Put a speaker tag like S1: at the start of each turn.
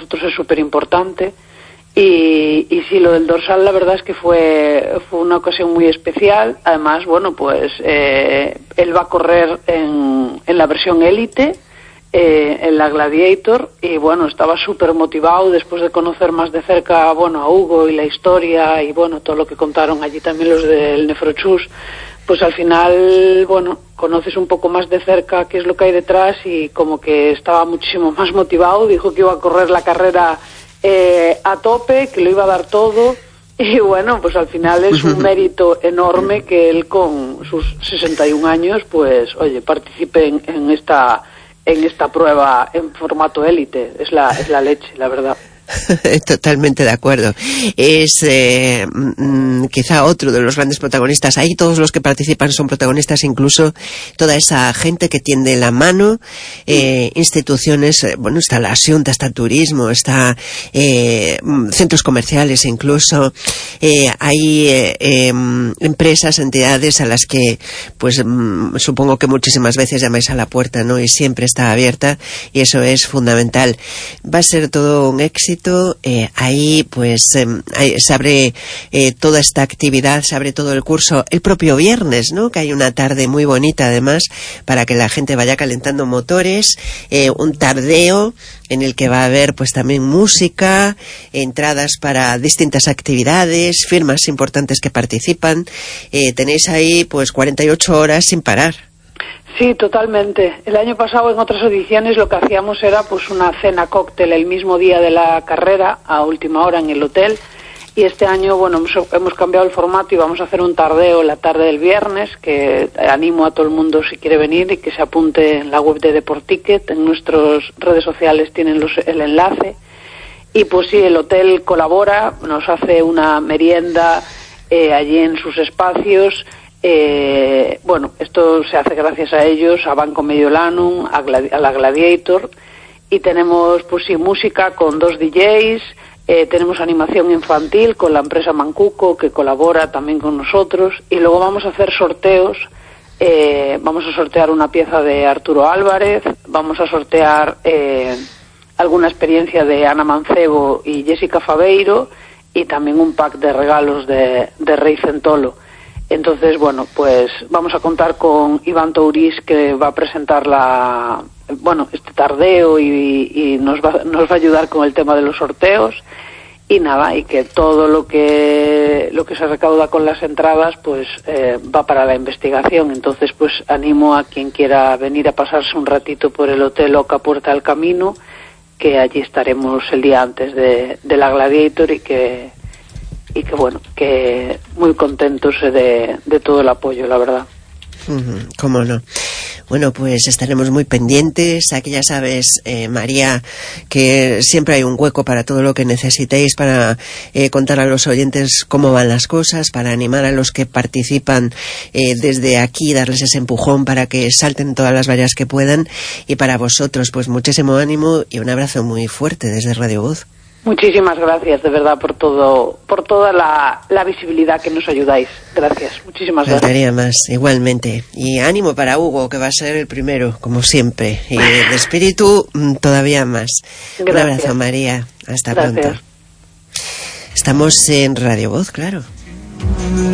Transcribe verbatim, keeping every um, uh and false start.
S1: nosotros es súper importante. Y, y sí, lo del dorsal la verdad es que fue, fue una ocasión muy especial. Además, bueno, pues eh, él va a correr en, en la versión élite, eh, en la Gladiator, y bueno, estaba súper motivado después de conocer más de cerca, bueno, a Hugo y la historia y bueno, todo lo que contaron allí también los del Nefrochus. Pues al final, bueno, conoces un poco más de cerca qué es lo que hay detrás y como que estaba muchísimo más motivado. Dijo que iba a correr la carrera Eh, a tope, que lo iba a dar todo, y bueno, pues al final es un mérito enorme que él con sus sesenta y un años, pues oye, participe en, en esta en esta prueba en formato élite. Es la es la leche, la verdad.
S2: Totalmente de acuerdo. Es eh, mm, quizá otro de los grandes protagonistas. Ahí todos los que participan son protagonistas, incluso toda esa gente que tiende la mano, eh, instituciones, eh, bueno, está la Xunta, está turismo, está eh, centros comerciales incluso. Eh, hay eh, eh, empresas, entidades a las que, pues mm, supongo que muchísimas veces llamáis a la puerta, ¿no? Y siempre está abierta, y eso es fundamental. Va a ser todo un éxito. Eh, ahí pues eh, ahí se abre eh, toda esta actividad, se abre todo el curso el propio viernes, ¿no? Que hay una tarde muy bonita además para que la gente vaya calentando motores, eh, un tardeo en el que va a haber pues también música, entradas para distintas actividades, firmas importantes que participan. Eh, tenéis ahí pues cuarenta y ocho horas sin parar.
S1: Sí, totalmente. El año pasado en otras ediciones lo que hacíamos era pues una cena cóctel el mismo día de la carrera a última hora en el hotel, y este año bueno hemos, hemos cambiado el formato y vamos a hacer un tardeo la tarde del viernes, que animo a todo el mundo si quiere venir y que se apunte en la web de Deporticket. En nuestras redes sociales tienen los, el enlace, y pues sí, el hotel colabora, nos hace una merienda eh, allí en sus espacios. Eh, bueno, esto se hace gracias a ellos, a Banco Mediolanum, a, Gladi- a la Gladiator, y tenemos pues sí música con dos D Js, eh, tenemos animación infantil con la empresa Mancuco que colabora también con nosotros, y luego vamos a hacer sorteos. Eh, vamos a sortear una pieza de Arturo Álvarez, vamos a sortear eh, alguna experiencia de Ana Mancebo y Jessica Fabeiro, y también un pack de regalos de, de Rey Centolo. Entonces, bueno, pues vamos a contar con Iván Tourís, que va a presentar la, bueno, este tardeo y, y nos va, nos va a ayudar con el tema de los sorteos. Y nada, y que todo lo que lo que se recauda con las entradas pues eh, va para la investigación. Entonces, pues animo a quien quiera venir a pasarse un ratito por el Hotel Oca Puerta del Camino, que allí estaremos el día antes de, de la Gladiator, y que y que bueno, que muy contentos de, de todo el apoyo, la verdad.
S2: Uh-huh, cómo no. Bueno, pues estaremos muy pendientes. Aquí ya sabes, eh, María, que siempre hay un hueco para todo lo que necesitéis, para eh, contar a los oyentes cómo van las cosas, para animar a los que participan eh, desde aquí, darles ese empujón para que salten todas las vallas que puedan. Y para vosotros, pues muchísimo ánimo y un abrazo muy fuerte desde Radio Voz.
S1: Muchísimas gracias, de verdad, por todo, por toda la, la visibilidad que nos ayudáis. Gracias, muchísimas gracias.
S2: Faltaría más, igualmente. Y ánimo para Hugo, que va a ser el primero, como siempre. Y de espíritu, todavía más.
S1: Gracias.
S2: Un abrazo, María. Hasta
S1: gracias.
S2: pronto. Estamos en Radio Voz, claro.